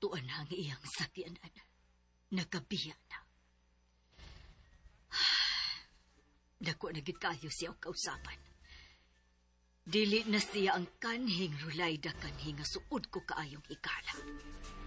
tuan ang iyang sakyanan. Nagabiya na. Dako na gid kayo siya kausapan. Dili na siya ang kanhing Rulaida kanhi nga suod ko kaayong hikala.